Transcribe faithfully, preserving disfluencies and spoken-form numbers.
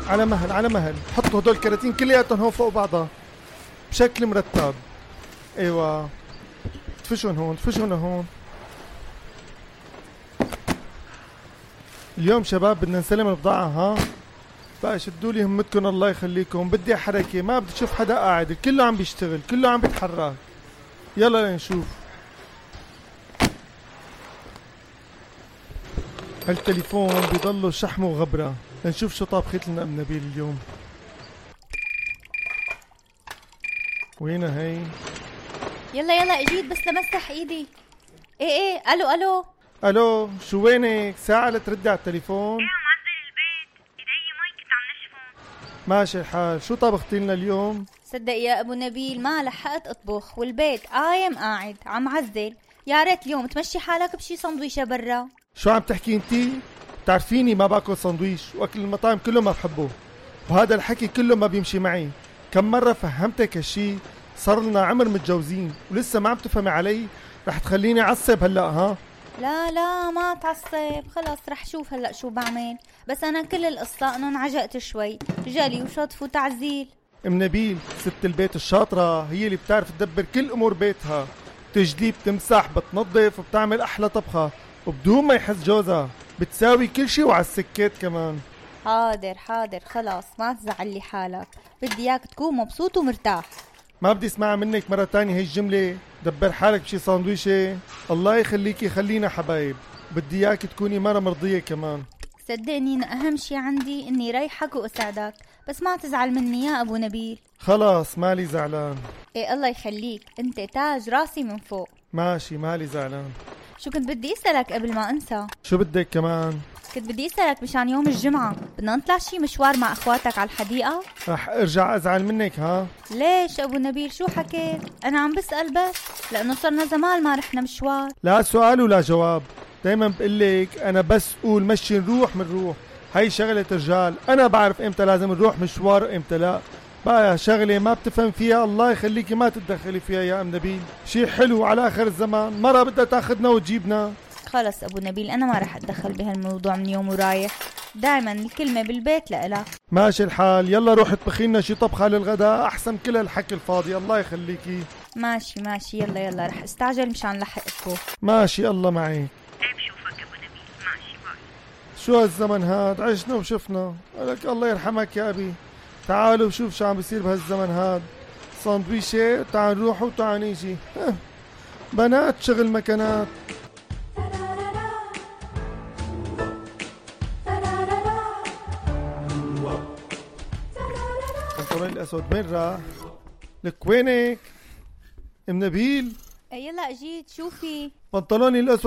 على مهل على مهل. حطوا هدول الكراتين كلياتهم هون فوق بعضها بشكل مرتب. ايوه تفشون هون تفشون هون. اليوم شباب بدنا نسلم البضاعة ها. بقى شدوا لي همتكم الله يخليكم. بدي حركة، ما بدي اشوف حدا قاعد، كله عم بيشتغل كله عم بيتحرك. يلا لنشوف. هالتليفون بيضله شحم وغبرة. لنشوف شو طابخت لنا ام نبيل اليوم. وينها هي؟ يلا يلا اجيت بس لمسح ايدي. ايه ايه الو الو الو شو وينك؟ ساعة لتردي على التليفون. ايه معزل البيت، ايدي مي كنت عم نشفهم. ماشي الحال. شو طبختي لنا اليوم؟ صدق يا ابو نبيل ما لحقت اطبخ والبيت قايم قاعد عم عزل. يا ريت اليوم تمشي حالك بشي سندويشة برا. شو عم تحكي انتي؟ بتعرفيني ما باكل سندويش، واكل المطاعم كله ما بحبه، وهذا الحكي كله ما بيمشي معي. كم مرة فهمتك هالشي؟ صار لنا عمر متجوزين ولسه ما عم تفهمي علي. رح تخليني عصب هلا ها؟ لا لا ما تعصب، خلص رح شوف هلأ شو بعمل. بس أنا كل القصة أنه انعجقت شوي، جالي وشطف وتعزيل. ام نبيل ست البيت الشاطرة هي اللي بتعرف تدبر كل أمور بيتها. تجدي بتمسح بتنظف وبتعمل أحلى طبخة وبدون ما يحس جوزها. بتساوي كل شي وعلى السكات كمان. حاضر حاضر خلاص ما تزعلي حالك، بدي اياك تكون مبسوط ومرتاح. ما بدي اسمعها منك مرة تانية هي الجملة. دبر حالك بشي ساندويشة. الله يخليكي خلينا حبايب. بدي اياك تكوني مرة مرضية كمان. صدقني إن أهم شي عندي إني ريحك وأساعدك، بس ما تزعل مني يا أبو نبيل. خلاص مالي زعلان. إيه الله يخليك، أنت تاج راسي من فوق. ماشي مالي زعلان. شو كنت بدي أسألك قبل ما أنسى؟ شو بدك كمان؟ كنت بدي أسألك مشان يوم الجمعة بدنا نطلع شي مشوار مع أخواتك على الحديقة؟ رح ارجع ازعل منك ها؟ ليش أبو نبيل شو حكيت؟ أنا عم بسأل بس لأنه صرنا زمان ما رحنا مشوار. لا سؤال ولا جواب. دايما بقلك انا بس قول مشي نروح منروح. هاي شغلة رجال. انا بعرف امتى لازم نروح مشوار وامتى لا. بقى شغلة ما بتفهم فيها الله يخليكي ما تتدخلي فيها يا ام نبيل. شي حلو على اخر الزمان مرة بدها تاخدنا وتجيبنا. خلص أبو نبيل أنا ما رح أتدخل بهالموضوع من يوم ورايح. دايما الكلمة بالبيت لإلك. ماشي الحال. يلا روح اطبخي لنا شي طبخة للغداء احسن كل الحكي الفاضي. الله يخليكي. ماشي ماشي يلا يلا رح استعجل مشان لحق الطبخ. ماشي الله معك. ايه بشوفك ابو نبيل. ماشي باي. شو هالزمن هاد؟ عشنا وشفنا. لك الله يرحمك يا ابي. تعالوا وشوف شو عم بيصير بهالزمن هاد. ساندويشة تعال نروح وتعال نيجي. بنات شغل مكانات. البنطلون الاسود وين راح؟ لك وينك؟ ام نبيل يلا اجيت شوفي بنطلوني الاسود